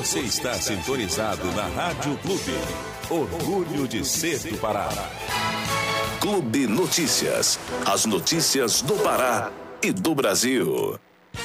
Você está sintonizado na Rádio Clube. Orgulho de ser do Pará. Clube Notícias. As notícias do Pará e do Brasil.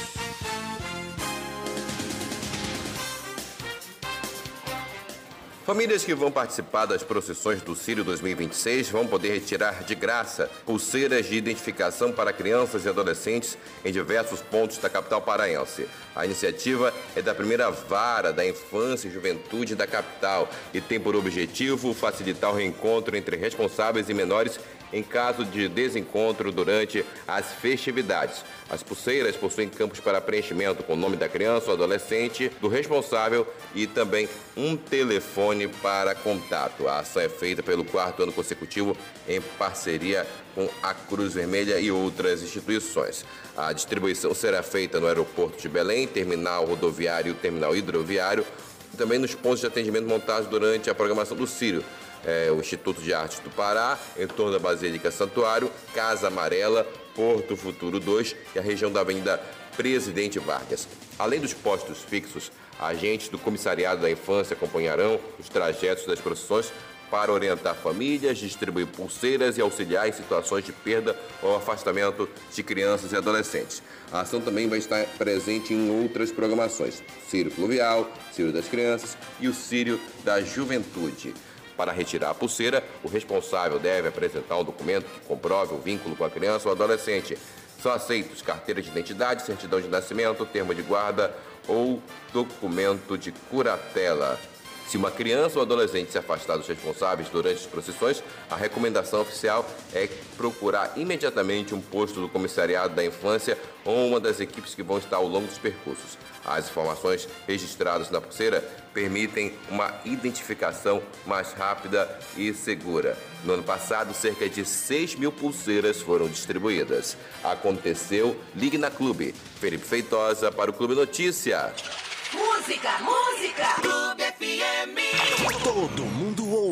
Famílias que vão participar das procissões do Círio 2026 vão poder retirar de graça pulseiras de identificação para crianças e adolescentes em diversos pontos da capital paraense. A iniciativa é da primeira vara da infância e juventude da capital e tem por objetivo facilitar o reencontro entre responsáveis e menores em caso de desencontro durante as festividades. As pulseiras possuem campos para preenchimento com o nome da criança ou adolescente, do responsável e também um telefone para contato. A ação é feita pelo 4º ano consecutivo em parceria com a Cruz Vermelha e outras instituições. A distribuição será feita no aeroporto de Belém, terminal rodoviário e terminal hidroviário, e também nos pontos de atendimento montados durante a programação do Círio. O Instituto de Artes do Pará, em torno da Basílica Santuário, Casa Amarela, Porto Futuro 2 e a região da Avenida Presidente Vargas. Além dos postos fixos, agentes do Comissariado da Infância acompanharão os trajetos das procissões para orientar famílias, distribuir pulseiras e auxiliar em situações de perda ou afastamento de crianças e adolescentes. A ação também vai estar presente em outras programações: Círio Fluvial, Círio das Crianças e o Círio da Juventude. Para retirar a pulseira, o responsável deve apresentar um documento que comprove o vínculo com a criança ou adolescente. São aceitos carteira de identidade, certidão de nascimento, termo de guarda ou documento de curatela. Se uma criança ou adolescente se afastar dos responsáveis durante as procissões, a recomendação oficial é procurar imediatamente um posto do Comissariado da Infância ou uma das equipes que vão estar ao longo dos percursos. As informações registradas na pulseira permitem uma identificação mais rápida e segura. No ano passado, cerca de 6.000 pulseiras foram distribuídas. Aconteceu, ligue na Clube. Felipe Feitosa para o Clube Notícia. Música, música! Clube FM! Todo mundo ouve.